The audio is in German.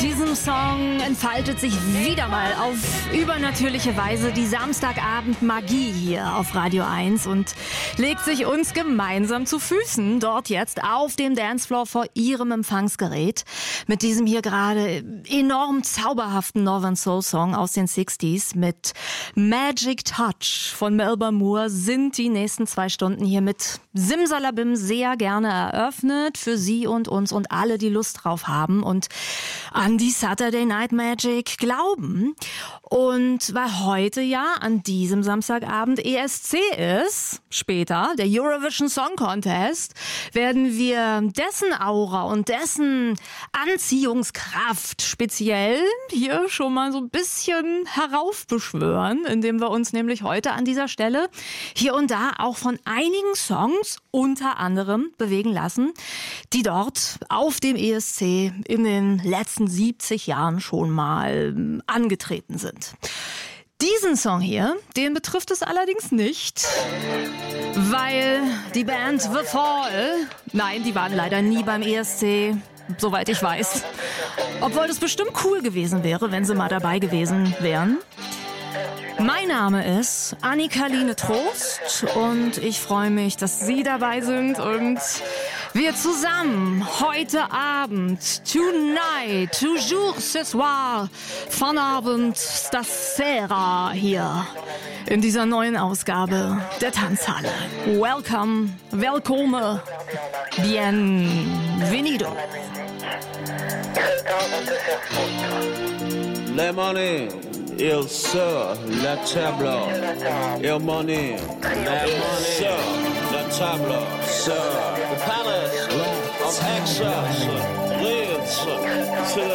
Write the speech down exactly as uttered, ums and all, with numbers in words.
diesem Song entfaltet sich wieder mal auf übernatürliche Weise die Samstagabend-Magie hier auf Radio eins und legt sich uns gemeinsam zu Füßen, dort jetzt auf dem Dancefloor vor ihrem Empfangsgerät. Mit diesem hier gerade enorm zauberhaften Northern Soul Song aus den sechziger mit Magic Touch von Melba Moore sind die nächsten zwei Stunden hier mit Simsalabim sehr gerne eröffnet für Sie und uns und alle, die Lust drauf haben und an die Saturday Night Magic glauben. Und weil heute ja an diesem Samstagabend E S C ist, später der Eurovision Song Contest, werden wir dessen Aura und dessen Anziehungskraft speziell hier schon mal so ein bisschen heraufbeschwören, indem wir uns nämlich heute an dieser Stelle hier und da auch von einigen Songs unter anderem bewegen lassen, die dort auf dem E S C in den letzten siebzig Jahren schon mal angetreten sind. Diesen Song hier, den betrifft es allerdings nicht, weil die Band The Fall, nein, die waren leider nie beim E S C, soweit ich weiß. Obwohl das bestimmt cool gewesen wäre, wenn sie mal dabei gewesen wären. Mein Name ist Annika-Line Trost und ich freue mich, dass Sie dabei sind und wir zusammen heute Abend, tonight, toujours ce soir, von Abend stasera hier in dieser neuen Ausgabe der Tanzhalle. Welcome, welcome, bienvenido. Le money, il sur la table. Il money, le money sur la table. Sur the palace of excess leads to the